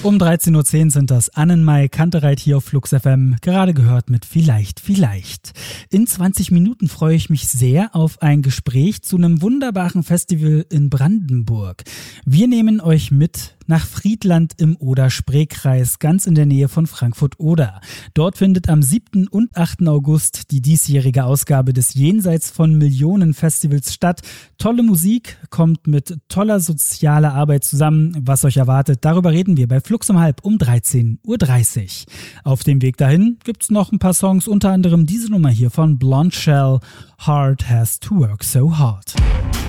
Um 13.10 Uhr sind das Annenmai Kantereit hier auf Flux FM, gerade gehört mit Vielleicht. In 20 Minuten freue ich mich sehr auf ein Gespräch zu einem wunderbaren Festival in Brandenburg. Wir nehmen euch mit nach Friedland im Oder-Spree-Kreis, ganz in der Nähe von Frankfurt-Oder. Dort findet am 7. und 8. August die diesjährige Ausgabe des Jenseits von Millionen Festivals statt. Tolle Musik kommt mit toller sozialer Arbeit zusammen. Was euch erwartet, darüber reden wir bei Flux um 13.30 Uhr. Auf dem Weg dahin gibt's noch ein paar Songs, unter anderem diese Nummer hier von Blonde Shell, Heart Has to Work So Hard.